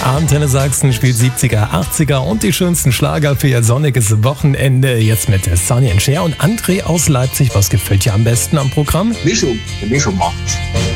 Antenne Sachsen spielt 70er, 80er und die schönsten Schlager für ihr sonniges Wochenende. Jetzt mit Sonny and Cher und André aus Leipzig. Was gefällt dir am besten am Programm? Die Mischung macht's.